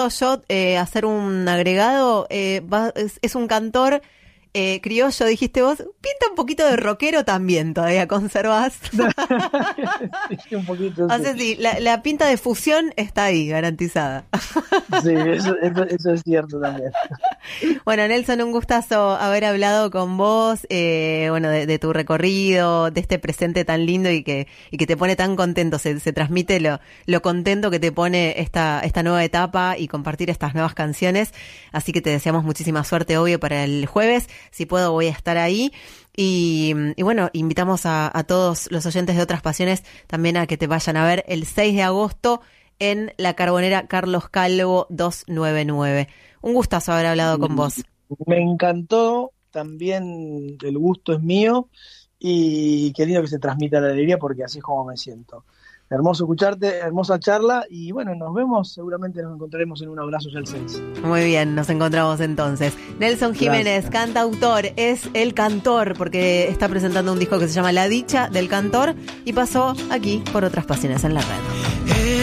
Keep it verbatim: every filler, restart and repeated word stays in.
yo eh, hacer un agregado, eh, va, es, es un cantor eh, criollo, dijiste vos, pinta un poquito de rockero también, todavía conservás. Sí, un poquito. O sea, sí, la, la pinta de fusión está ahí, garantizada. Sí, eso, eso, eso es cierto también. Bueno, Nelson, un gustazo haber hablado con vos, eh, bueno, de, de tu recorrido, de este presente tan lindo y que y que te pone tan contento, se, se transmite lo, lo contento que te pone esta esta nueva etapa y compartir estas nuevas canciones, así que te deseamos muchísima suerte, obvio, para el jueves, si puedo voy a estar ahí. Y, y bueno, invitamos a, a todos los oyentes de Otras Pasiones también a que te vayan a ver el seis de agosto en la Carbonera Carlos Calvo doscientos noventa y nueve. Un gustazo haber hablado con vos. Me encantó, también el gusto es mío y qué lindo que se transmita la alegría porque así es como me siento. Hermoso escucharte, hermosa charla y bueno, nos vemos, seguramente nos encontraremos en un abrazo ya el seis. Muy bien, nos encontramos entonces. Nelson Jiménez, Gracias. cantautor, es el cantor porque está presentando un disco que se llama La Dicha del Cantor y pasó aquí por Otras Pasiones en la Red.